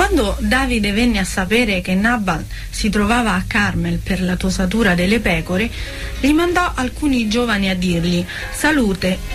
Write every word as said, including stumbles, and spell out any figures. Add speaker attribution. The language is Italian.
Speaker 1: Quando Davide venne a sapere che Nabal si trovava a Carmel per la tosatura delle pecore, rimandò alcuni giovani a dirgli: salute,